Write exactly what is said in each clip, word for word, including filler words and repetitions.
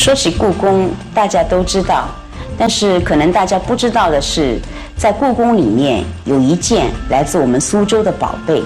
说起故宫，大家都知道，但是可能大家不知道的是，在故宫里面有一件来自我们苏州的宝贝。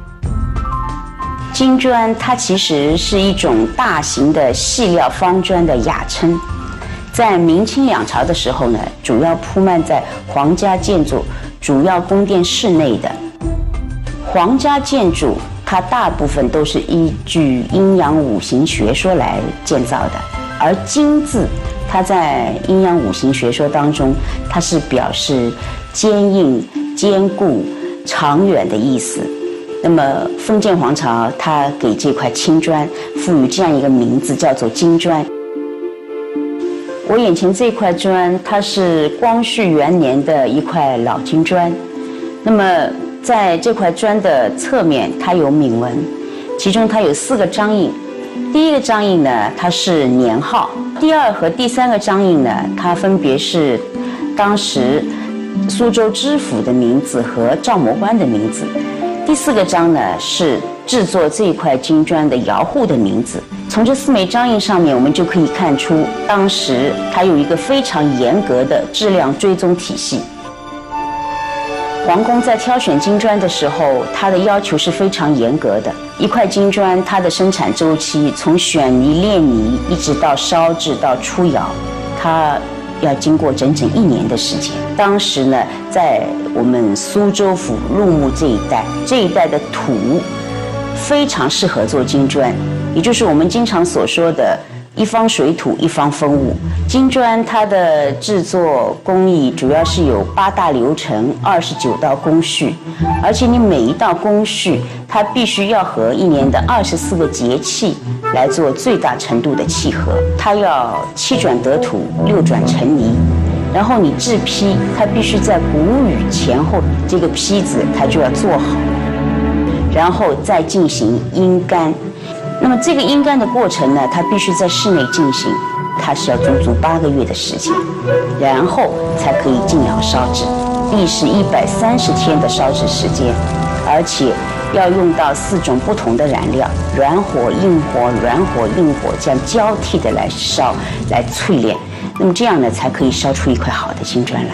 金砖，它其实是一种大型的细料方砖的雅称，在明清两朝的时候呢，主要铺漫在皇家建筑主要宫殿室内的。皇家建筑，它大部分都是依据阴阳五行学说来建造的，而金字，它在阴阳五行学说当中，它是表示坚硬、坚固、长远的意思。那么封建皇朝它给这块青砖赋予这样一个名字，叫做金砖。我眼前这块砖，它是光绪元年的一块老金砖。那么在这块砖的侧面，它有铭文，其中它有四个章印。第一个章印呢，它是年号；第二和第三个章印呢，它分别是当时苏州知府的名字和照模官的名字。第四个章呢，是制作这块金砖的窑户的名字。从这四枚章印上面，我们就可以看出，当时它有一个非常严格的质量追踪体系。皇宫在挑选金砖的时候，它的要求是非常严格的。一块金砖，它的生产周期从选泥、炼泥，一直到烧制到出窑，它要经过整整一年的时间。当时呢，在我们苏州府鹿木这一带，这一带的土非常适合做金砖，也就是我们经常所说的一方水土一方风物。金砖它的制作工艺主要是有八大流程、二十九道工序，而且你每一道工序它必须要和一年的二十四个节气来做最大程度的契合。它要七转得土，六转成泥，然后你制坯，它必须在谷雨前后，这个坯子它就要做好，然后再进行阴干。那么这个阴干的过程呢，它必须在室内进行，它是要足足八个月的时间，然后才可以进窑烧制，历时一百三十天的烧制时间，而且要用到四种不同的燃料，软火、硬火、软火、硬火这样交替的来烧，来淬炼。那么这样呢，才可以烧出一块好的金砖来。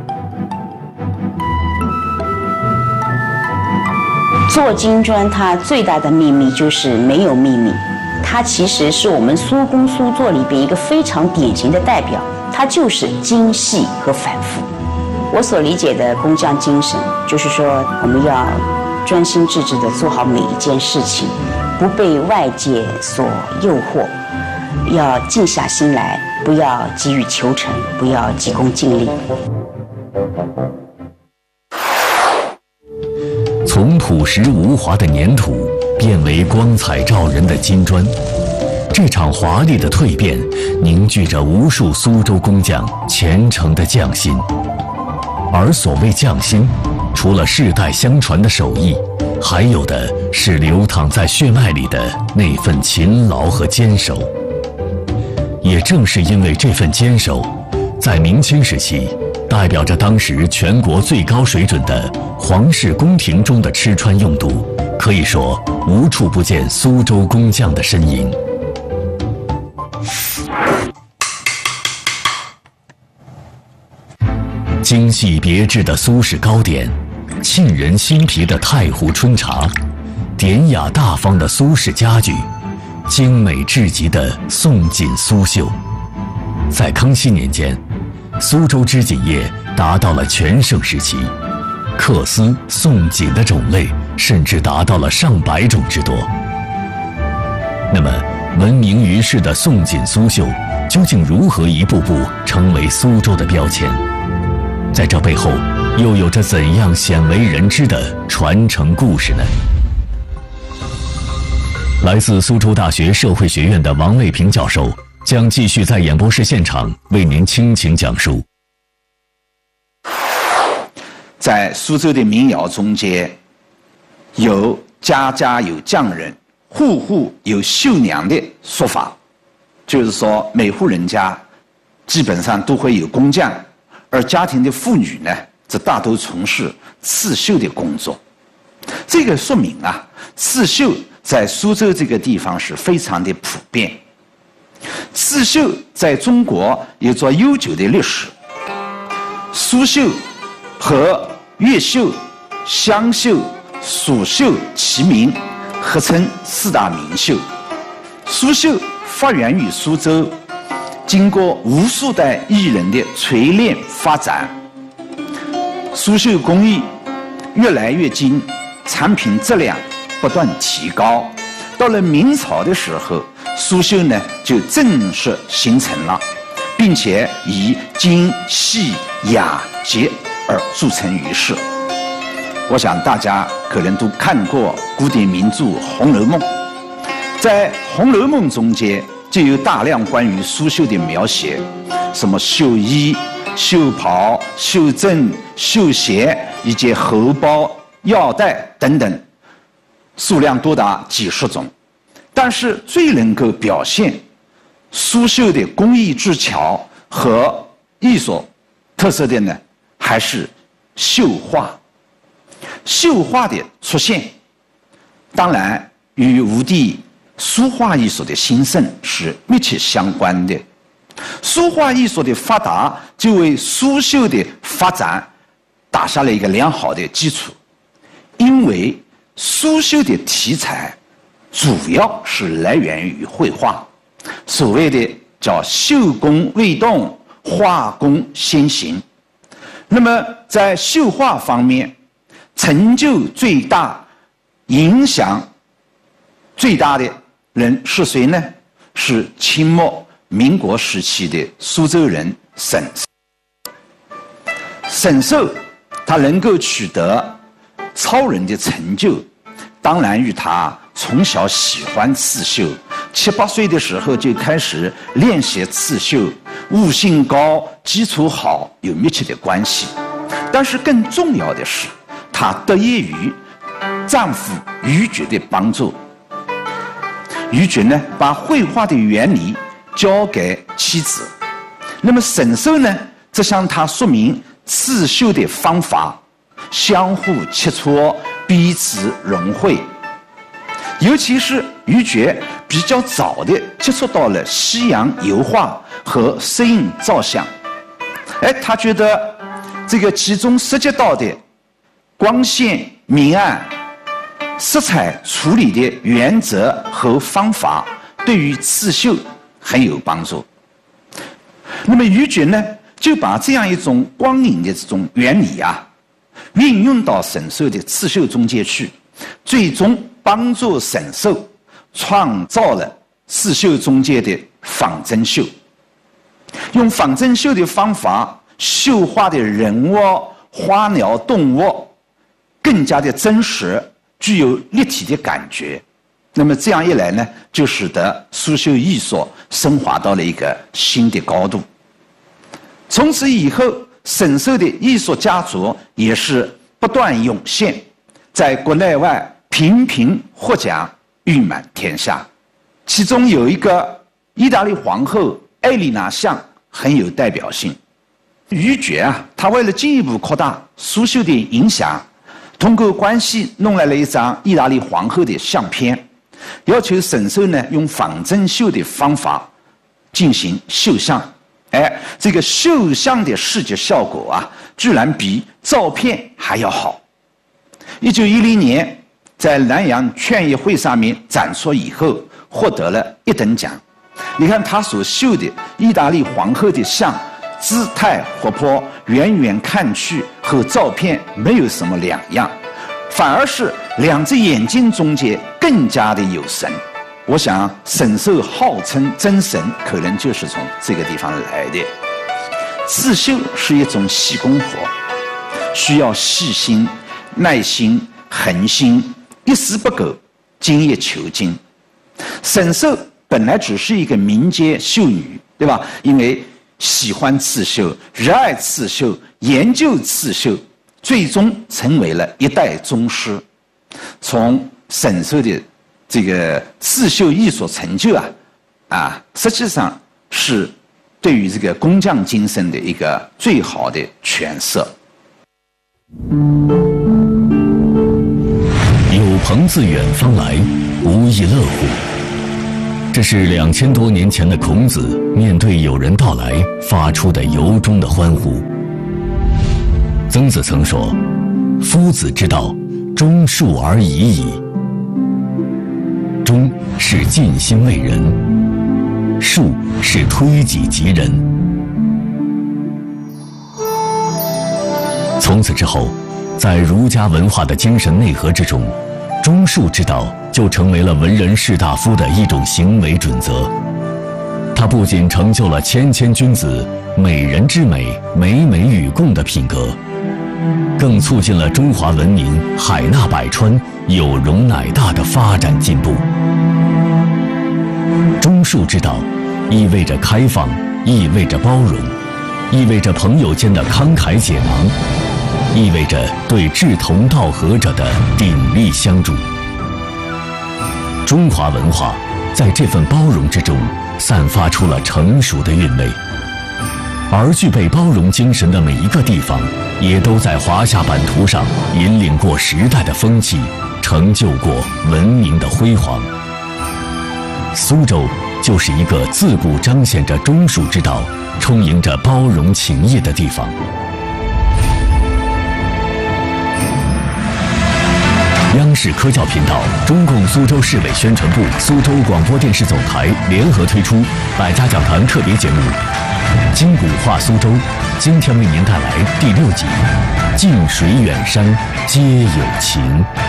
做金砖，它最大的秘密就是没有秘密。它其实是我们苏工苏作里边一个非常典型的代表，它就是精细和反复。我所理解的工匠精神，就是说我们要专心致志地做好每一件事情，不被外界所诱惑，要静下心来，不要急于求成，不要急功近利。 从朴实无华的粘土变为光彩照人的金砖，这场华丽的蜕变凝聚着无数苏州工匠虔诚的匠心。而所谓匠心，除了世代相传的手艺，还有的是流淌在血脉里的那份勤劳和坚守。也正是因为这份坚守，在明清时期代表着当时全国最高水准的皇室宫廷中的吃穿用度，可以说无处不见苏州工匠的身影。精细别致的苏式糕点，沁人心脾的太湖春茶，典雅大方的苏式家具，精美至极的宋锦苏绣。在康熙年间，苏州织锦业达到了全盛时期，缂丝、宋锦的种类甚至达到了上百种之多。那么，闻名于世的宋锦苏绣究竟如何一步步成为苏州的标签？在这背后，又有着怎样鲜为人知的传承故事呢？来自苏州大学社会学院的王卫平教授将继续在演播室现场为您倾情讲述。 在苏州的民谣中间，有家家有匠人，户户有绣娘的说法，就是说每户人家基本上都会有工匠，而家庭的妇女呢，则大都从事刺绣的工作。这个说明啊，刺绣在苏州这个地方是非常的普遍。 刺绣在中国有着悠久的历史，苏绣和越绣、湘绣、蜀绣齐名，合称四大名绣。苏绣发源于苏州，经过无数代艺人的锤炼发展，苏绣工艺越来越精，产品质量不断提高。到了明朝的时候，苏绣呢就正式形成了，并且以精细雅洁而著称于世。我想大家可能都看过古典名著《红楼梦》，在《红楼梦》中间就有大量关于苏绣的描写，什么绣衣、绣袍、绣正、绣鞋以及荷包、腰带等等，数量多达几十种。但是最能够表现苏绣的工艺之巧和艺术特色的呢，还是绣画。绣画的出现，当然与吴地书画艺术的兴盛是密切相关的。书画艺术的发达，就为苏绣的发展打下了一个良好的基础。因为苏绣的题材主要是来源于绘画，所谓的叫绣工未动，画工先行。那么在绣画方面，成就最大、影响最大的人是谁呢？是清末民国时期的苏州人沈寿。沈寿他能够取得超人的成就，当然与他从小喜欢刺绣，七八岁的时候就开始练习刺绣，悟性高、基础好有密切的关系。但是更重要的是，她得益于丈夫于觉的帮助。于觉呢，把绘画的原理交给妻子，那么沈寿呢，则向她说明刺绣的方法，相互切磋，彼此融会。尤其是于觉比较早的接触到了西洋油画和摄影照相，哎，他觉得这个其中涉及到的光线、明暗、色彩处理的原则和方法，对于刺绣很有帮助。那么于觉呢，就把这样一种光影的这种原理啊，运用到沈寿的刺绣中间去，最终帮助沈寿创造了刺绣中间的仿真绣。用仿真绣的方法绣画的人物、花鸟、动物更加的真实，具有立体的感觉。那么这样一来呢，就使得苏绣艺术升华到了一个新的高度。从此以后，沈寿的艺术家族也是不断涌现，在国内外频频获奖，誉满天下。其中有一个意大利皇后艾丽娜像很有代表性。于觉啊，他为了进一步扩大苏绣的影响，通过关系弄来了一张意大利皇后的相片，要求沈寿呢用仿真绣的方法进行绣像。哎，这个绣像的视觉效果啊，居然比照片还要好。一九一零年，在南洋劝业会上面展出以后，获得了一等奖。你看他所绣的意大利皇后的像，姿态活泼，远远看去和照片没有什么两样，反而是两只眼睛中间更加的有神。我想沈寿号称真神，可能就是从这个地方来的。刺绣是一种细工活，需要细心、耐心、恒心，一丝不苟，精益求精。沈寿本来只是一个民间绣女，对吧？因为喜欢刺绣，热爱刺绣，研究刺绣，最终成为了一代宗师。从沈寿的这个刺绣艺术成就啊，啊，实际上是对于这个工匠精神的一个最好的诠释。 有朋自远方来，无亦乐乎？ 这是两千多年前的孔子面对友人到来发出的由衷的欢呼。曾子曾说：“夫子之道，忠恕而已矣。”忠是尽心为人，恕是推己及人。从此之后，在儒家文化的精神内核之中，忠恕之道就成为了文人士大夫的一种行为准则。它不仅成就了谦谦君子、美人之美、美美与共的品格，更促进了中华文明海纳百川、有容乃大的发展进步。忠恕之道意味着开放，意味着包容，意味着朋友间的慷慨解囊，意味着对志同道合者的鼎力相助。中华文化在这份包容之中散发出了成熟的韵味，而具备包容精神的每一个地方，也都在华夏版图上引领过时代的风气，成就过文明的辉煌。苏州就是一个自古彰显着忠恕之道、充盈着包容情谊的地方。央视科教频道、中共苏州市委宣传部、苏州广播电视总台联合推出《百家讲坛》特别节目《今古话苏州》，今天为您带来第六集《近水远山皆有情》。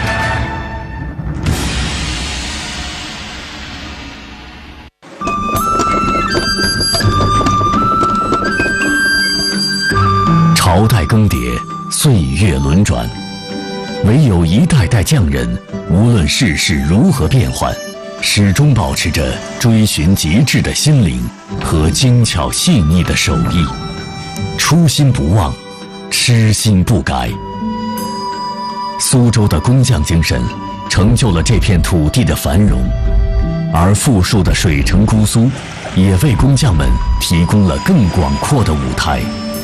朝代更迭，岁月轮转，唯有一代代匠人，无论世事如何变幻，始终保持着追寻极致的心灵和精巧细腻的手艺，初心不忘，痴心不改。苏州的工匠精神成就了这片土地的繁荣，而富庶的水城姑苏也为工匠们提供了更广阔的舞台。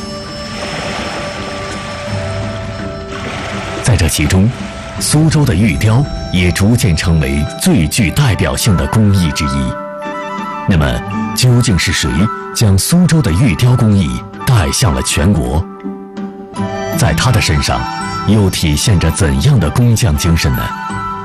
在这其中，苏州的玉雕也逐渐成为最具代表性的工艺之一。那么，究竟是谁将苏州的玉雕工艺带向了全国？在他的身上，又体现着怎样的工匠精神呢？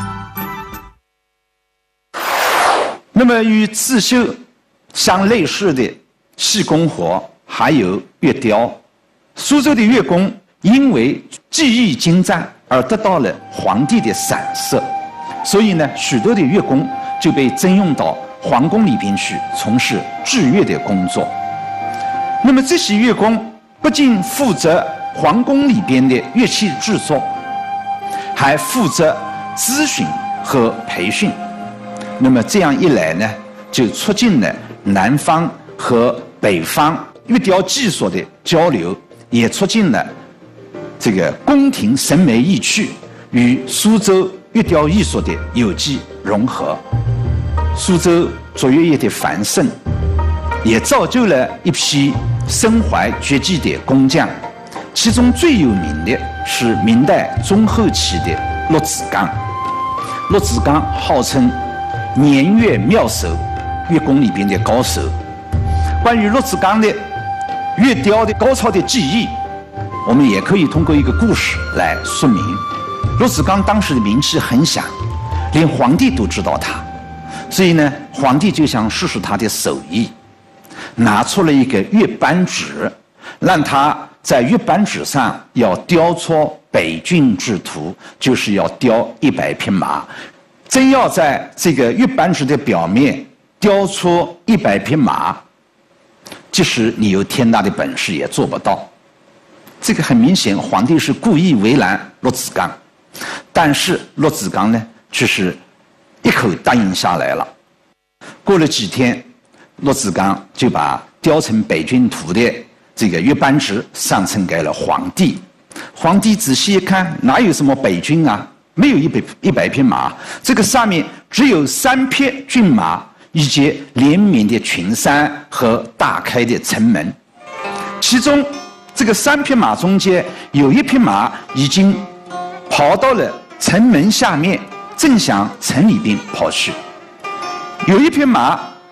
那么，与刺绣相类似的细工活还有月雕。苏州的月工因为技艺精湛而得到了皇帝的赏识，所以呢，许多的乐工就被征用到皇宫里边去从事制乐的工作。那么这些乐工不仅负责皇宫里边的乐器制作，还负责咨询和培训。那么这样一来呢，就促进了南方和北方乐雕技术的交流，也促进了这个宫廷审美意趣与苏州乐雕艺术的有机融合。苏州卓越业的繁盛，也造就了一批身怀绝技的工匠，其中最有名的是明代中后期的陆子刚。陆子刚号称年乐妙手，乐工里边的高手。关于陆子刚的乐雕的高超的技艺，我们也可以通过一个故事来说明。陆子刚当时的名气很响，连皇帝都知道他，所以呢，皇帝就想试试他的手艺，拿出了一个月班纸，让他在月班纸上要雕出北郡之图，就是要雕一百匹马。真要在这个月班纸的表面雕出一百匹马，即使你有天大的本事也做不到。这个很明显，皇帝是故意为难陆子刚，但是陆子刚呢，却是一口答应下来了。过了几天，陆子刚就把雕成北郡图的这个月班纸上呈给了皇帝。皇帝仔细一看，哪有什么北郡啊？没有一百一百匹马，这个上面只有三匹骏马，以及连绵的群山和大开的城门。其中这个三匹马中间有一匹马已经跑到了城门下面，正向城里边跑去；有一匹马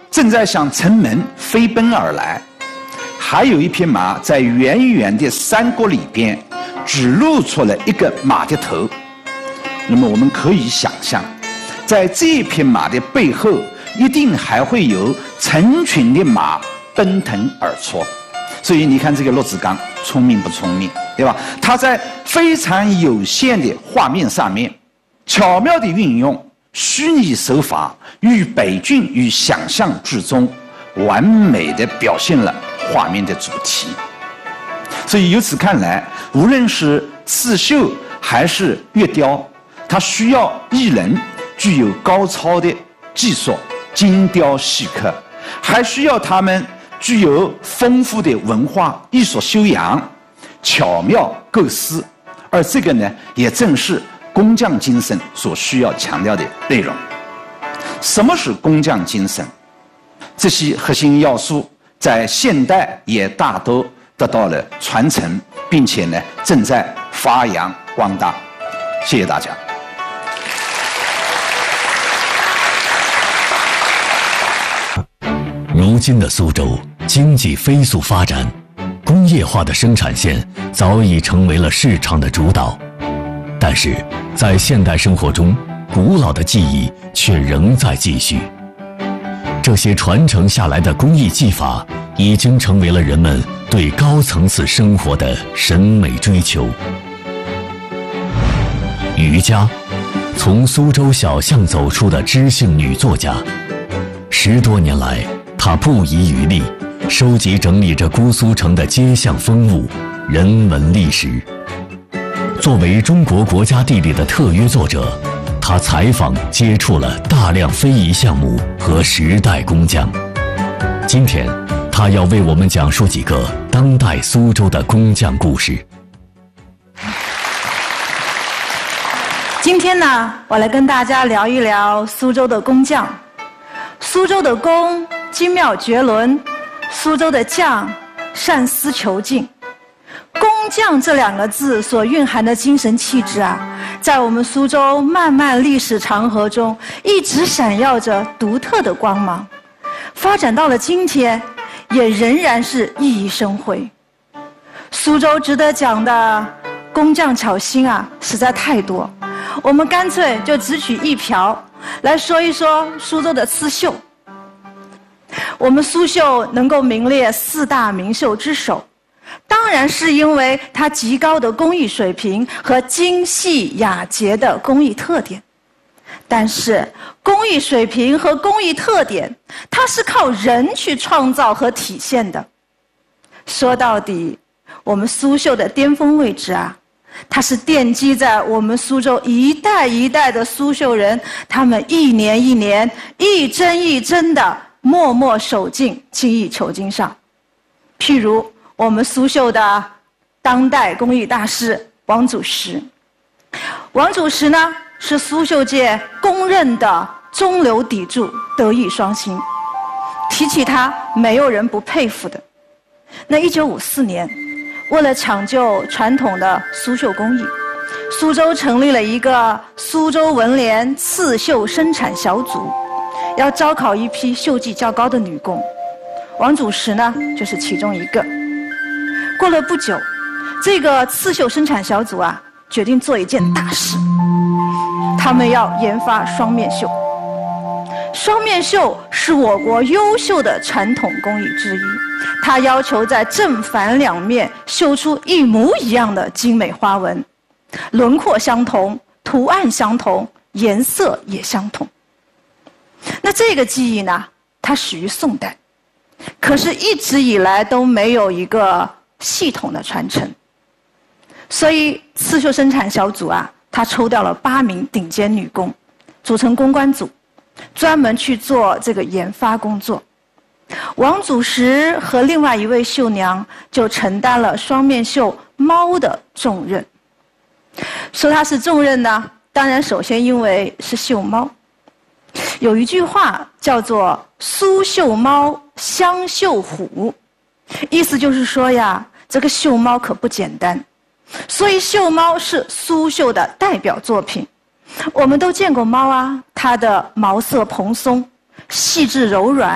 正在向城门飞奔而来，还有一匹马在远远的山谷里边只露出了一个马的头。那么我们可以想象，在这匹马的背后一定还会有成群的马奔腾而出。所以你看这个陆子刚聪明不聪明，对吧？他在非常有限的画面上面巧妙地运用虚拟手法，与北郡与想象之中完美地表现了画面的主题。所以由此看来，无论是刺绣还是月雕，它需要艺人具有高超的技术，精雕细刻，还需要他们具有丰富的文化艺术修养，巧妙构思。而这个呢，也正是工匠精神所需要强调的内容。什么是工匠精神？这些核心要素在现代也大都得到了传承，并且呢正在发扬光大。谢谢大家。 如今的苏州经济飞速发展，工业化的生产线早已成为了市场的主导。但是在现代生活中，古老的技艺却仍在继续。这些传承下来的工艺技法，已经成为了人们对高层次生活的审美追求。余佳，从苏州小巷走出的知性女作家，十多年来，她不遗余力收集整理着姑苏城的街巷风物、人文历史。作为中国国家地理的特约作者，他采访接触了大量非遗项目和时代工匠。今天，他要为我们讲述几个当代苏州的工匠故事。 今天呢，我来跟大家聊一聊苏州的工匠。苏州的工精妙绝伦，苏州的匠善思求进。工匠这两个字所蕴含的精神气质啊，在我们苏州漫漫历史长河中一直闪耀着独特的光芒，发展到了今天也仍然是熠熠生辉。苏州值得讲的工匠巧心啊实在太多，我们干脆就只取一瓢来说一说苏州的刺绣。我们苏绣能够名列四大名绣之首，当然是因为它极高的工艺水平和精细雅洁的工艺特点。但是工艺水平和工艺特点，它是靠人去创造和体现的。说到底，我们苏绣的巅峰位置啊，它是奠基在我们苏州一代一代的苏绣人，他们一年一年一针一针的默默守进精益求精上。譬如我们苏绣的当代工艺大师王祖石。王祖石呢，是苏绣界公认的中流砥柱，德艺双馨。提起他，没有人不佩服的。那一九五四年，为了抢救传统的苏绣工艺，苏州成立了一个苏州文联刺绣生产小组，要招考一批绣技较高的女工。王祖石呢，就是其中一个。过了不久，这个刺绣生产小组啊，决定做一件大事，他们要研发双面绣。双面绣是我国优秀的传统工艺之一，它要求在正反两面绣出一模一样的精美花纹，轮廓相同，图案相同，颜色也相同。那这个技艺呢，它始于宋代，可是一直以来都没有一个系统的传承。所以刺绣生产小组啊，他抽调了八名顶尖女工，组成公关组，专门去做这个研发工作。王祖石和另外一位绣娘就承担了双面绣猫的重任。说它是重任呢，当然首先因为是绣猫。有一句话叫做苏绣猫相绣虎，意思就是说呀，这个绣猫可不简单。所以绣猫是苏绣的代表作品。我们都见过猫啊，它的毛色蓬松，细致柔软，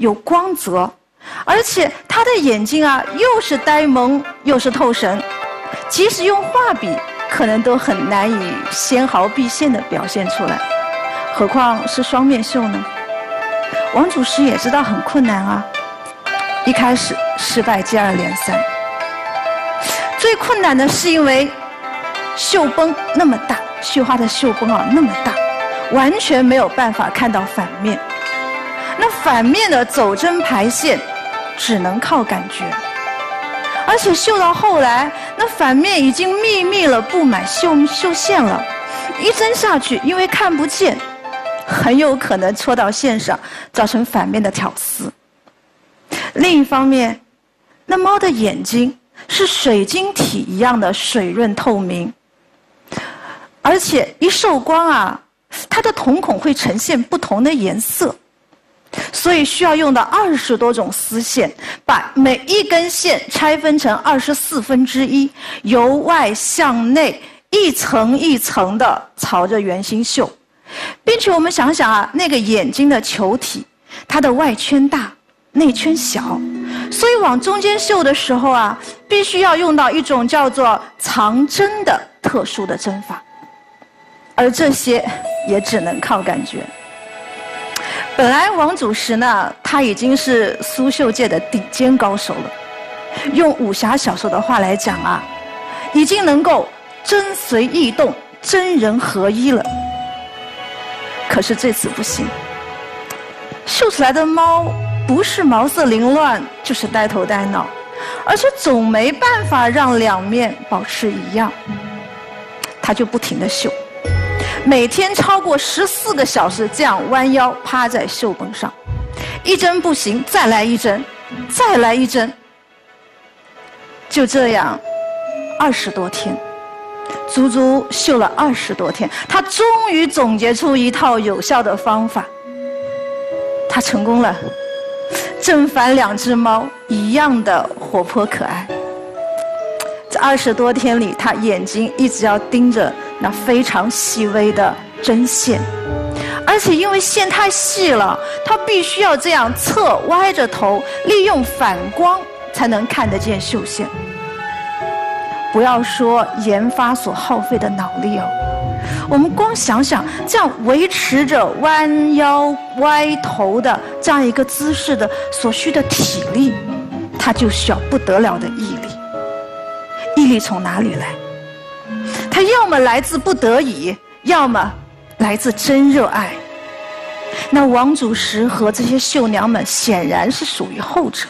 有光泽，而且她的眼睛啊，又是呆萌又是透神，即使用画笔，可能都很难以纤毫毕现地表现出来，何况是双面绣呢？王祖石也知道很困难啊，一开始失败接二连三。最困难的是因为绣崩那么大，绣花的绣崩啊那么大，完全没有办法看到反面。那反面的走针排线只能靠感觉，而且绣到后来，那反面已经密密了布满绣绣线了，一针下去，因为看不见，很有可能戳到线上，造成反面的挑丝。另一方面，那猫的眼睛是水晶体一样的水润透明，而且一受光啊，它的瞳孔会呈现不同的颜色，所以需要用到二十多种丝线，把每一根线拆分成二十四分之一，由外向内一层一层的朝着圆心绣，并且我们想想啊，那个眼睛的球体，它的外圈大，内圈小，所以往中间绣的时候啊，必须要用到一种叫做藏针的特殊的针法，而这些也只能靠感觉。本来王祖石呢，他已经是苏绣界的顶尖高手了，用武侠小说的话来讲啊，已经能够针随意动，真人合一了。可是这次不行，绣出来的猫不是毛色凌乱，就是呆头呆脑，而且总没办法让两面保持一样。他就不停地绣，每天超过十四个小时这样弯腰趴在绣崩上，一针不行，再来一针，再来一针，就这样二十多天，足足绣了二十多天，他终于总结出一套有效的方法。他成功了，正反两只猫一样的活泼可爱。这二十多天里，他眼睛一直要盯着那非常细微的针线，而且因为线太细了，他必须要这样侧歪着头，利用反光才能看得见绣线。不要说研发所耗费的脑力哦，我们光想想这样维持着弯腰歪头的这样一个姿势的所需的体力，它就需要不得了的毅力。毅力从哪里来？它要么来自不得已，要么来自真热爱。那王祖石和这些绣娘们显然是属于后者。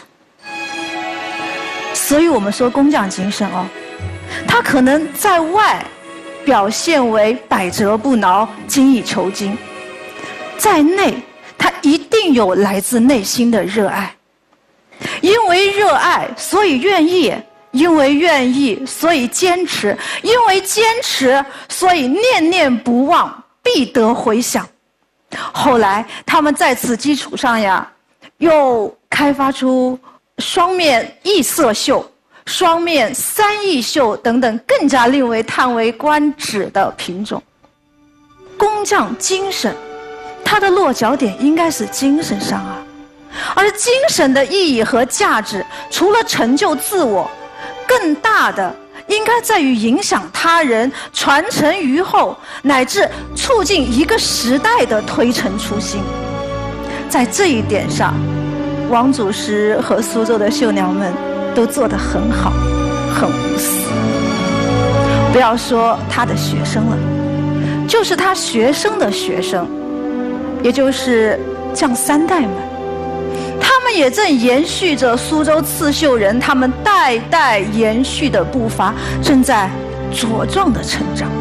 所以我们说工匠精神哦，它可能在外表现为百折不挠、精益求精，在内它一定有来自内心的热爱。因为热爱，所以愿意；因为愿意，所以坚持；因为坚持，所以念念不忘，必得回响。后来他们在此基础上呀，又开发出双面异色绣、双面三异绣等等更加令为叹为观止的品种。工匠精神，它的落脚点应该是精神上啊，而精神的意义和价值，除了成就自我，更大的应该在于影响他人、传承于后，乃至促进一个时代的推陈出新。在这一点上，王祖石和苏州的绣娘们都做得很好，很无私。不要说他的学生了，就是他学生的学生，也就是降三代们，他们也正延续着苏州刺绣人他们代代延续的步伐，正在茁壮的成长。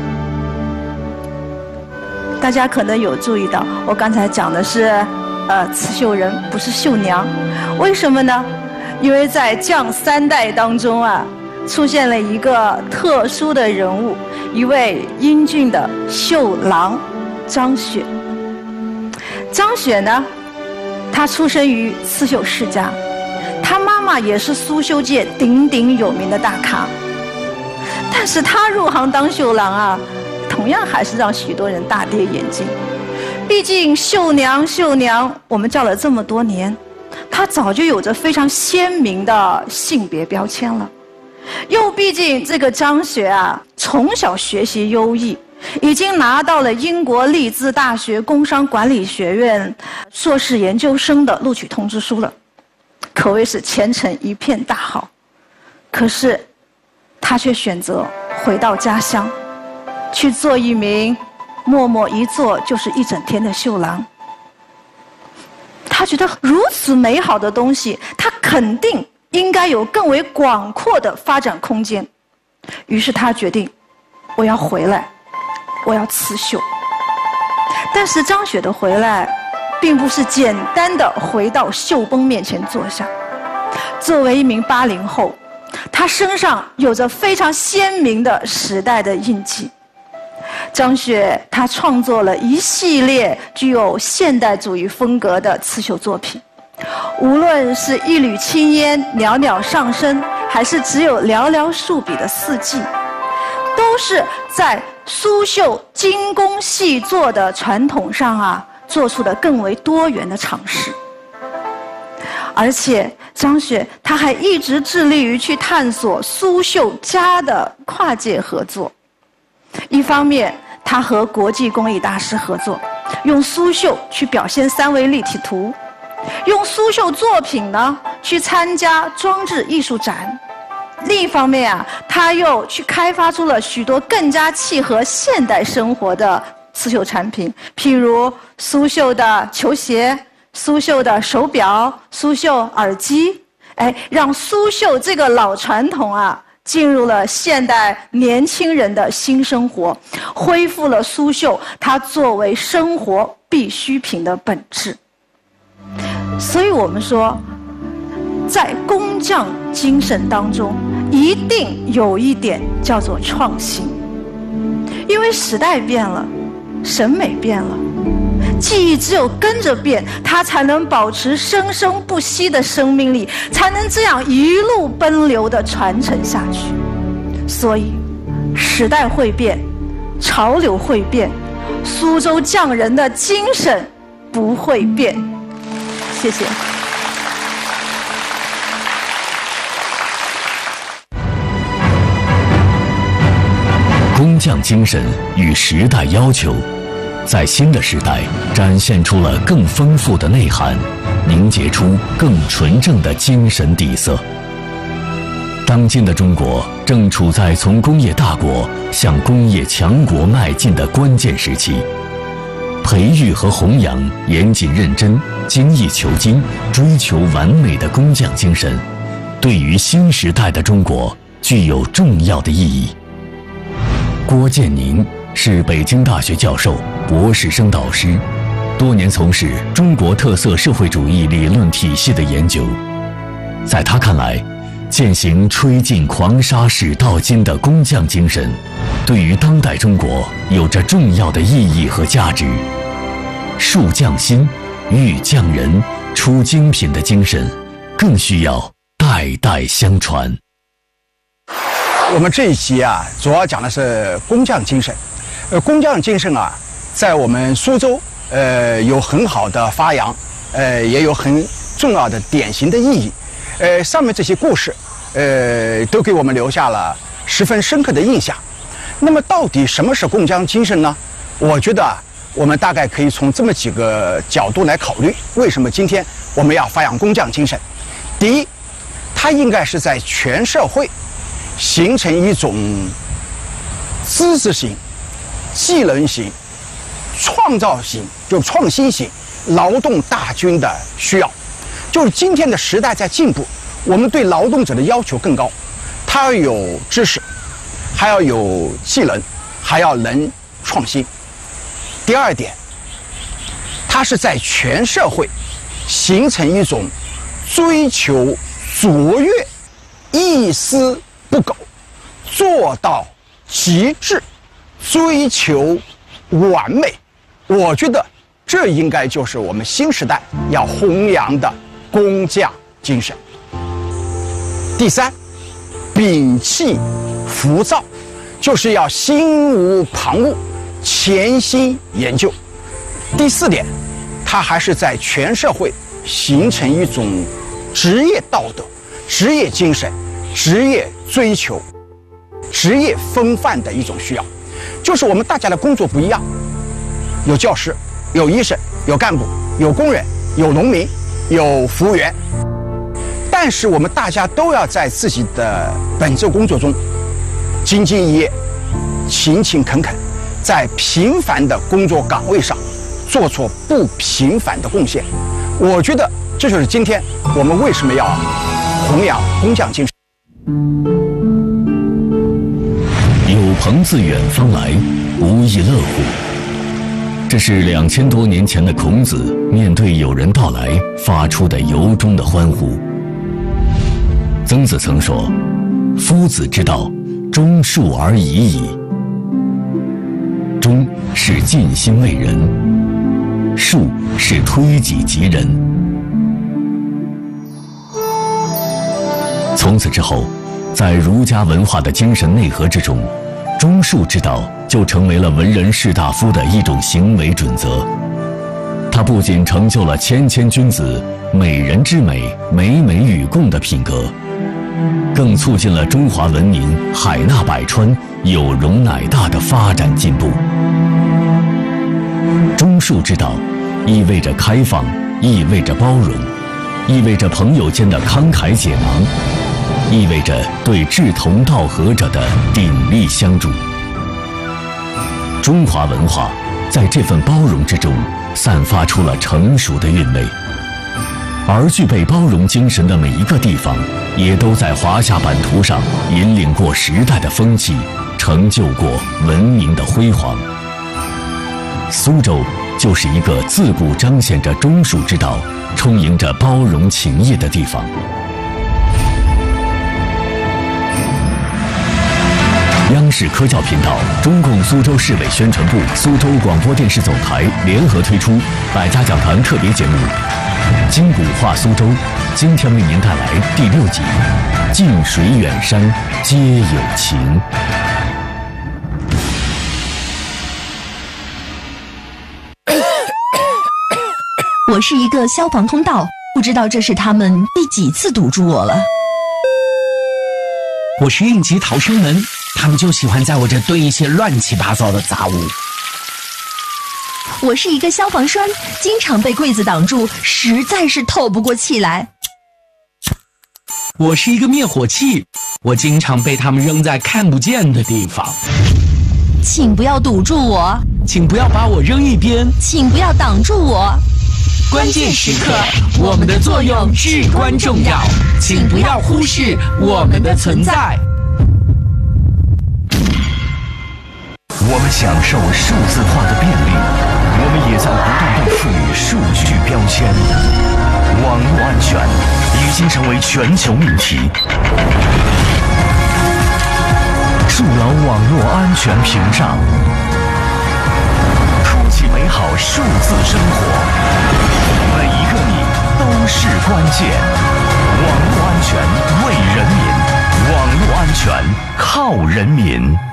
大家可能有注意到，我刚才讲的是呃，刺绣人不是绣娘，为什么呢？因为在降三代当中啊，出现了一个特殊的人物，一位英俊的绣郎张雪。张雪呢，她出生于刺绣世家，她妈妈也是苏绣界鼎鼎有名的大咖。但是她入行当绣郎啊，同样还是让许多人大跌眼镜。毕竟绣娘绣娘，我们叫了这么多年， 他早就有着非常鲜明的性别标签了。又毕竟这个张雪啊，从小学习优异，已经拿到了英国利兹大学工商管理学院硕士研究生的录取通知书了，可谓是前程一片大好。可是他却选择回到家乡，去做一名默默一做就是一整天的绣郎。他觉得如此美好的东西，他肯定应该有更为广阔的发展空间。于是他决定，我要回来，我要刺绣。但是张雪的回来，并不是简单的回到绣崩面前坐下。作为一名八零后，她身上有着非常鲜明的时代的印记。张雪她创作了一系列具有现代主义风格的刺绣作品，无论是一缕青烟袅袅上升，还是只有寥寥数笔的四季，都是在苏绣精工细作的传统上啊，做出了更为多元的尝试。而且张雪她还一直致力于去探索苏绣家的跨界合作。一方面，她和国际工艺大师合作，用苏绣去表现三维立体图，用苏绣作品呢去参加装置艺术展。另一方面啊，她又去开发出了许多更加契合现代生活的刺绣产品，譬如苏绣的球鞋、苏绣的手表、苏绣耳机，哎，让苏绣这个老传统啊，进入了现代年轻人的新生活，恢复了苏绣它作为生活必需品的本质。所以我们说，在工匠精神当中，一定有一点叫做创新。因为时代变了，审美变了，技艺只有跟着变，它才能保持生生不息的生命力，才能这样一路奔流的传承下去。所以，时代会变，潮流会变，苏州匠人的精神不会变。谢谢。 工匠精神与时代要求，在新的时代展现出了更丰富的内涵，凝结出更纯正的精神底色。当今的中国正处在从工业大国向工业强国迈进的关键时期，培育和弘扬严谨认真、精益求精、追求完美的工匠精神，对于新时代的中国具有重要的意义。郭建宁是北京大学教授、博士生导师，多年从事中国特色社会主义理论体系的研究。在他看来，践行吹尽狂沙始到金的工匠精神，对于当代中国有着重要的意义和价值。树匠心、育匠人、出精品的精神，更需要代代相传。 我们这一期啊，主要讲的是工匠精神。呃，工匠精神啊，在我们苏州，呃，有很好的发扬，呃，也有很重要的典型的意义。呃，上面这些故事，呃，都给我们留下了十分深刻的印象。那么，到底什么是工匠精神呢？我觉得啊，我们大概可以从这么几个角度来考虑，为什么今天我们要发扬工匠精神。第一，它应该是在全社会形成一种知识型、技能型、创造型，就创新型劳动大军的需要。就是今天的时代在进步，我们对劳动者的要求更高，他要有知识，还要有技能，还要能创新。第二点，它是在全社会形成一种追求卓越、一丝不苟，做到极致，追求完美。我觉得这应该就是我们新时代要弘扬的工匠精神。第三，摒弃浮躁，就是要心无旁骛，潜心研究。第四点，它还是在全社会形成一种职业道德、职业精神、职业追求、职业风范的一种需要。就是我们大家的工作不一样，有教师，有医生，有干部，有工人，有农民，有服务员。但是我们大家都要在自己的本职工作中兢兢业业、勤勤恳恳，在平凡的工作岗位上做出不平凡的贡献。我觉得这就是今天我们为什么要弘扬工匠精神。 有朋自远方来，无亦乐乎。这是两千多年前的孔子面对友人到来发出的由衷的欢呼。曾子曾说：“夫子之道，忠恕而已矣。”忠是尽心为人，恕是推己及人。从此之后，在儒家文化的精神内核之中，忠恕之道就成为了文人士大夫的一种行为准则。它不仅成就了谦谦君子、美人之美、美美与共的品格，更促进了中华文明海纳百川、有容乃大的发展进步。忠恕之道意味着开放，意味着包容，意味着朋友间的慷慨解囊，意味着对志同道合者的鼎力相助。中华文化在这份包容之中散发出了成熟的韵味，而具备包容精神的每一个地方，也都在华夏版图上引领过时代的风气，成就过文明的辉煌。苏州就是一个自古彰显着忠恕之道、充盈着包容情谊的地方。央视科教频道、中共苏州市委宣传部、苏州广播电视总台联合推出百家讲坛特别节目《今古话苏州》，今天为您带来第六集《近水远山皆有情》。 我是一个消防通道，不知道这是他们第几次堵住我了。 我是应急逃生门，他们就喜欢在我这堆一些乱七八糟的杂物。 我是一个消防栓，经常被柜子挡住，实在是透不过气来。 我是一个灭火器，我经常被他们扔在看不见的地方。 请不要堵住我， 请不要把我扔一边， 请不要挡住我。 关键时刻，我们的作用至关重要，请不要忽视我们的存在。 我们享受数字化的便利，我们也在不断被赋予数据标签。网络安全已经成为全球命题。筑牢网络安全屏障，筑起美好数字生活。每一个你都是关键。网络安全为人民，网络安全靠人民。